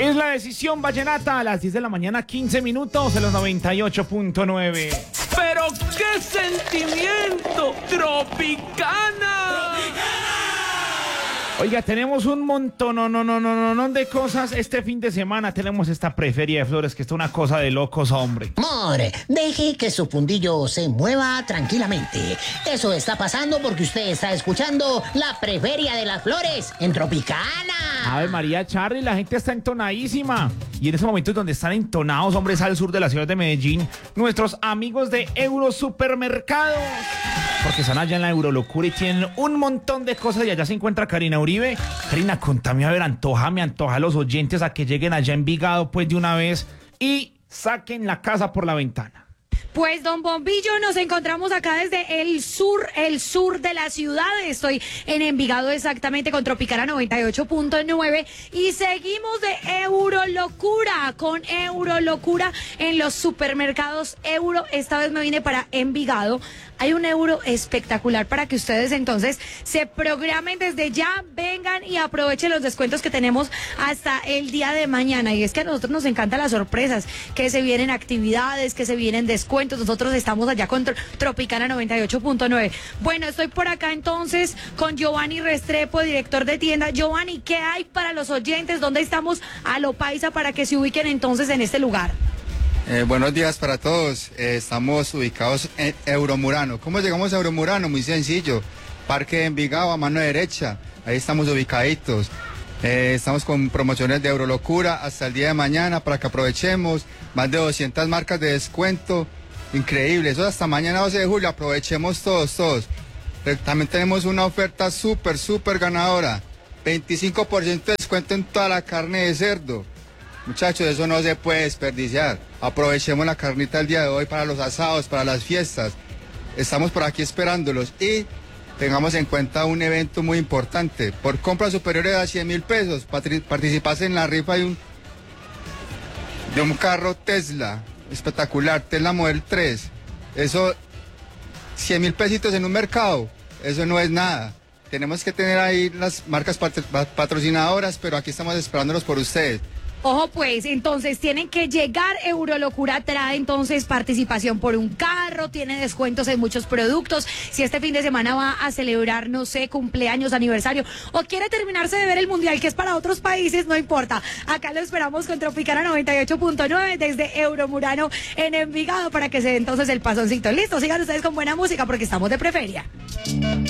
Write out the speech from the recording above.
Es la decisión vallenata a las 10 de la mañana, 15 minutos en los 98.9. ¡Pero qué sentimiento! ¡Tropicana! Oiga, tenemos un montón de cosas. Este fin de semana tenemos esta preferia de flores, que está una cosa de locos, hombre. More, deje que su fundillo se mueva tranquilamente. Eso está pasando porque usted está escuchando la preferia de las flores en Tropicana. Ave María, Charly, la gente está entonadísima. Y en ese momento donde están entonados, hombre, es al sur de la ciudad de Medellín, nuestros amigos de Eurosupermercados. Porque están allá en la Eurolocura y tienen un montón de cosas. Y allá se encuentra Karina Uribe. Karina, contame, a ver, antoja a los oyentes a que lleguen allá a Envigado, pues, de una vez y saquen la casa por la ventana. Pues, don Bombillo, nos encontramos acá desde el sur de la ciudad. Estoy en Envigado exactamente con Tropicana 98.9 y seguimos de Eurolocura, con Eurolocura en los supermercados Euro. Esta vez me vine para Envigado. Hay un Euro espectacular para que ustedes entonces se programen desde ya, vengan y aprovechen los descuentos que tenemos hasta el día de mañana. Y es que a nosotros nos encantan las sorpresas, que se vienen actividades, que se vienen descuentos. Nosotros estamos allá con Tropicana 98.9. Bueno, estoy por acá entonces con Giovanni Restrepo, director de tienda. Giovanni, ¿qué hay para los oyentes? ¿Dónde estamos a lo paisa para que se ubiquen entonces en este lugar? Buenos días para todos. Estamos ubicados en Euromurano. ¿Cómo llegamos a Euromurano? Muy sencillo. Parque de Envigado a mano derecha. Ahí estamos ubicaditos. Estamos con promociones de Eurolocura hasta el día de mañana para que aprovechemos. Más de 200 marcas de descuento. Increíble. Eso hasta mañana 12 de julio. Aprovechemos todos. También tenemos una oferta súper ganadora. 25% de descuento en toda la carne de cerdo. Muchachos, eso no se puede desperdiciar. Aprovechemos la carnita el día de hoy para los asados, para las fiestas. Estamos por aquí esperándolos y tengamos en cuenta un evento muy importante. Por compras superiores a 100.000 pesos, participas en la rifa de un carro Tesla, espectacular, Tesla Model 3. Eso, 100.000 pesitos en un mercado, eso no es nada. Tenemos que tener ahí las marcas patrocinadoras, pero aquí estamos esperándolos por ustedes. Ojo pues, entonces tienen que llegar. Eurolocura trae entonces participación por un carro, tiene descuentos en muchos productos. Si este fin de semana va a celebrar, no sé, cumpleaños, aniversario, o quiere terminarse de ver el mundial, que es para otros países, no importa. Acá lo esperamos con Tropicana 98.9 desde Euromurano en Envigado para que se dé entonces el pasoncito. Listo, sigan ustedes con buena música porque estamos de preferia.